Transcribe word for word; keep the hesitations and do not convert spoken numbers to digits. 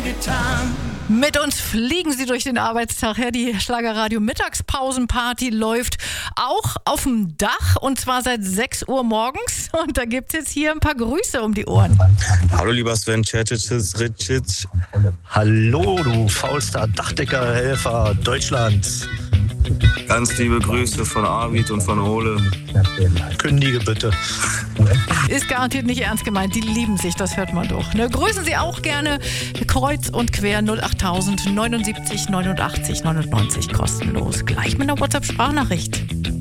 getan. Mit uns fliegen Sie durch den Arbeitstag. Ja, die Schlagerradio Mittagspausenparty läuft auch auf dem Dach und zwar seit sechs Uhr morgens. Und da gibt es jetzt hier ein paar Grüße um die Ohren. Hallo lieber Sven Ceticic, Ritschitsch. Hallo, du faulster Dachdeckerhelfer Deutschlands. Ganz liebe Grüße von Arvid und von Ole. Kündige bitte. Ist garantiert nicht ernst gemeint. Die lieben sich, das hört man doch. Ne? Grüßen Sie auch gerne kreuz und quer null acht tausend neunundsiebzig neunundachtzig neunundneunzig kostenlos. Gleich mit einer WhatsApp-Sprachnachricht.